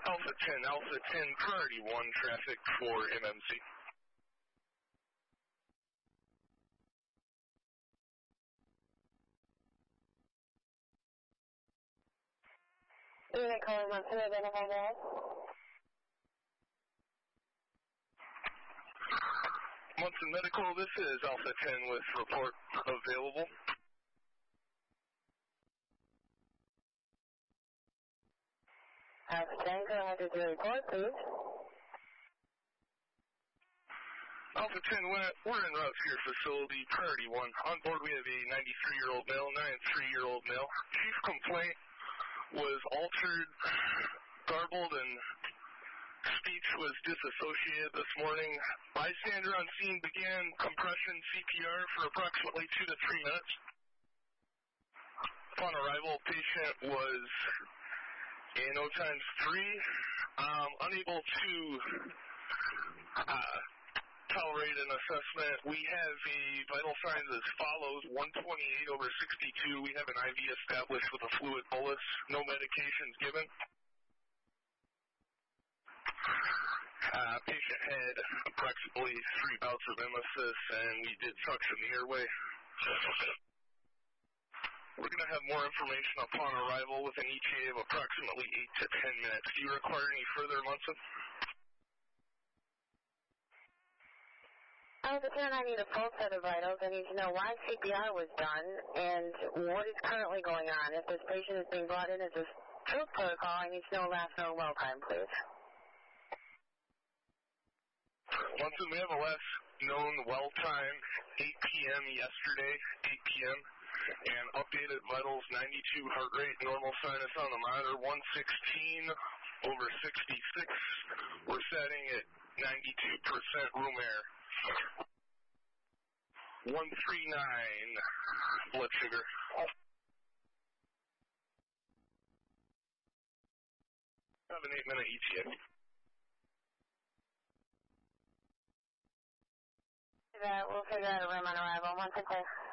Alpha 10, priority 1 traffic for MMC. Unit calling on to identify that. Munson Medical, this is Alpha 10 with report available. Alpha 10, go ahead with your report, please. Alpha 10, we're en route to your facility, priority 1. On board we have a 93-year-old male, 93-year-old male. Chief complaint was altered, garbled, and speech was disassociated this morning. Bystander on scene began compression CPR for approximately 2 to 3 minutes. Upon arrival, patient was in O times 3, unable to tolerate an assessment. We have the vital signs as follows: 128/62. We have an IV established with a fluid bolus. No medications given. Patient had approximately 3 bouts of emesis, and we did suction the airway. We're going to have more information upon arrival with an ETA of approximately 8 to 10 minutes. Do you require any further, Munson? Alpha 10, I need a full set of vitals. I need to know why CPR was done and what is currently going on. If this patient is being brought in as a stroke protocol, I need to know last known well time, please. Munson, we have a last known well time, 8 p.m. yesterday, 8 p.m., and updated vitals, 92 heart rate, normal sinus on the monitor, 116/66. We're setting at 92% room air. 139 blood sugar. Have an 8-minute ETA. We'll figure out a room on arrival. 1 to 2.